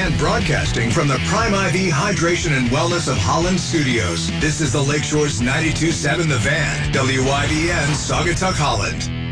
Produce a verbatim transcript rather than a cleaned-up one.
and broadcasting from the Prime I V Hydration and Wellness of Holland Studios. This is the Lakeshore's ninety-two point seven The Van, W I V N, Saugatuck, Holland.